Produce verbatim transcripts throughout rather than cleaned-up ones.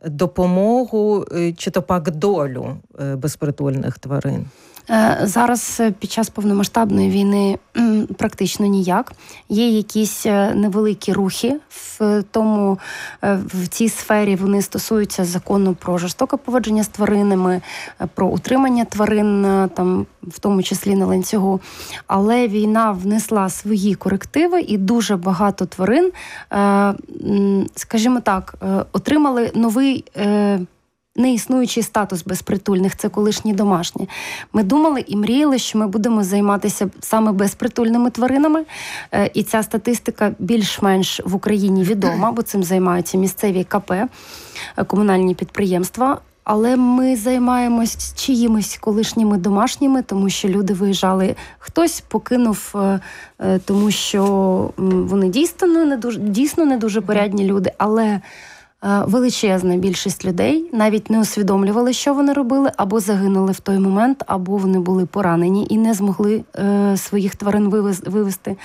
допомогу чи то пак долю безпритульних тварин? Зараз під час повномасштабної війни практично ніяк. Є якісь невеликі рухи в тому, в цій сфері вони стосуються закону про жорстоке поводження з тваринами, про утримання тварин, там, в тому числі на ланцюгу. Але війна внесла свої корективи і дуже багато тварин, скажімо так, отримали новий неіснуючий статус безпритульних, це колишні домашні. Ми думали і мріяли, що ми будемо займатися саме безпритульними тваринами, і ця статистика більш-менш в Україні відома, бо цим займаються місцеві ка пе, комунальні підприємства. Але ми займаємось чиїмось колишніми домашніми, тому що люди виїжджали. Хтось покинув, тому що вони дійсно не дуже, дійсно не дуже порядні люди, але величезна більшість людей навіть не усвідомлювали, що вони робили, або загинули в той момент, або вони були поранені і не змогли е, своїх тварин вивезти.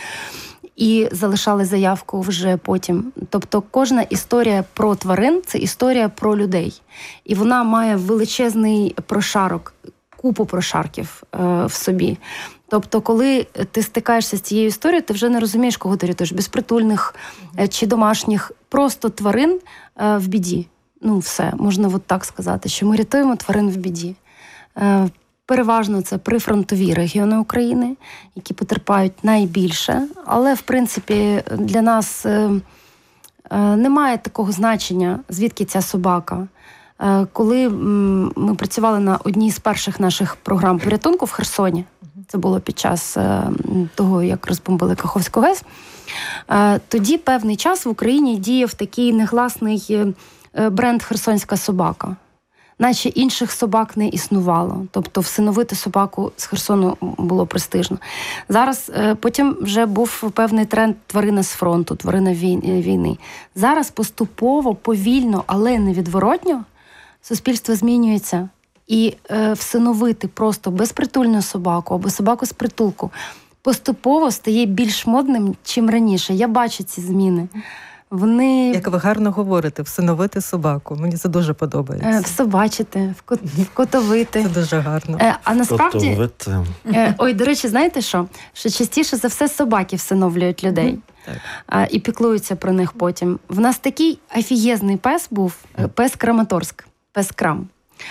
І залишали заявку вже потім. Тобто кожна історія про тварин – це історія про людей. І вона має величезний прошарок, купу прошарків е, в собі. Тобто, коли ти стикаєшся з цією історією, ти вже не розумієш, кого ти рятуєш. Безпритульних чи домашніх, просто тварин е, в біді. Ну, все, можна от так сказати, що ми рятуємо тварин в біді. Е, переважно це прифронтові регіони України, які потерпають найбільше. Але, в принципі, для нас е, е, немає такого значення, звідки ця собака. Е, коли м, ми працювали на одній з перших наших програм порятунку в Херсоні, це було під час е, того, як розбомбили Каховську ГЕС, е, тоді певний час в Україні діяв такий негласний е, бренд «Херсонська собака». Наче інших собак не існувало. Тобто всиновити собаку з Херсону було престижно. Зараз е, потім вже був певний тренд тварина з фронту, тварина війни. Зараз поступово, повільно, але невідворотньо суспільство змінюється. І е, всиновити просто безпритульну собаку або собаку з притулку поступово стає більш модним, чим раніше. Я бачу ці зміни. Вони... Як ви гарно говорите, всиновити собаку. Мені це дуже подобається. Е, всобачити, вкот... вкотовити. Це дуже гарно. Е, а насправді... Е, ой, до речі, знаєте що? Що частіше за все собаки всиновлюють людей. Так. Е, і піклуються про них потім. В нас такий офігезний пес був, пес Краматорськ, пес Крам.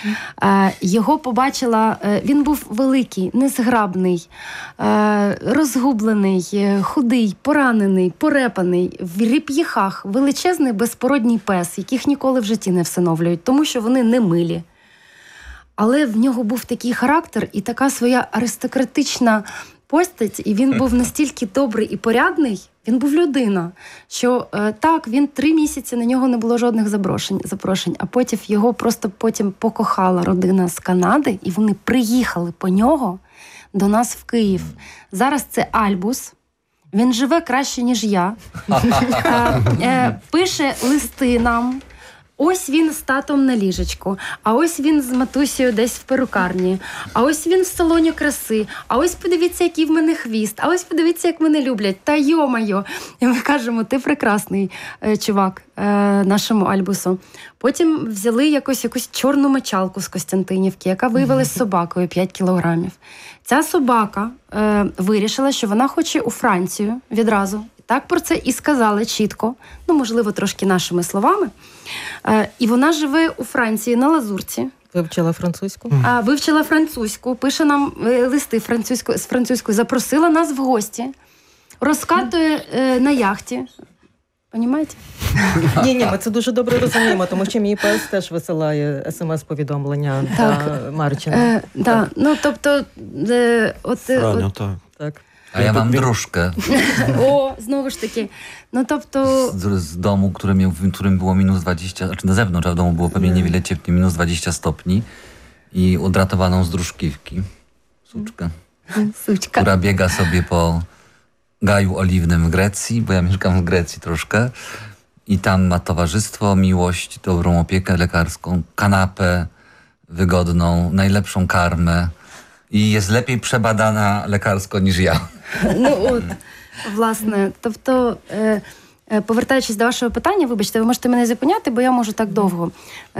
Його побачила, він був великий, незграбний, розгублений, худий, поранений, порепаний, в реп'їхах, величезний безпородній пес, яких ніколи в житті не всиновлюють, тому що вони не милі. Але в нього був такий характер і така своя аристократична постать, і він був настільки добрий і порядний, він був людина, що е, так, він три місяці, на нього не було жодних запрошень, запрошень, а потім його просто потім покохала родина з Канади, і вони приїхали по нього до нас в Київ. Зараз це Альбус, він живе краще, ніж я, е, е, пише листи нам. Ось він з татом на ліжечку, а ось він з матусею десь в перукарні, а ось він в салоні краси, а ось подивіться, який в мене хвіст, а ось подивіться, як мене люблять, та йо-майо. І ми кажемо, ти прекрасний е, чувак е, нашому Альбусу. Потім взяли якусь, якусь чорну мочалку з Костянтинівки, яка виявилась собакою п'ять кілограмів. Ця собака е, вирішила, що вона хоче у Францію відразу. Так про це і сказали чітко, ну, можливо, трошки нашими словами. Е, і вона живе у Франції на Лазурці. Вивчила французьку? А, вивчила французьку, пише нам е, листи французькою, з французькою, запросила нас в гості, розкатує е, на яхті. Понімаєте? Ні-ні, ми це дуже добре розуміємо, тому що мій пес теж висилає смс-повідомлення до Марчина. Е, да. Ну, тобто... Е, от, Франю, от, так. Так. A ja mam dróżkę. O, znowu таки. No to... Z, z domu, który miał, w którym było minus dwadzieścia, znaczy na zewnątrz, a w domu było pewnie niewiele cieplej, minus dwadzieścia stopni i odratowaną z dróżkiwki. Suczkę. Suczka. Która biega sobie po gaju oliwnym w Grecji, bo ja mieszkam w Grecji troszkę. I tam ma towarzystwo, miłość, dobrą opiekę lekarską, kanapę wygodną, najlepszą karmę. І є lepiej przebadana lekarsko, ніж я. Ну от, власне, тобто, е, повертаючись до вашого питання, вибачте, ви можете мене зупиняти, бо я можу так довго.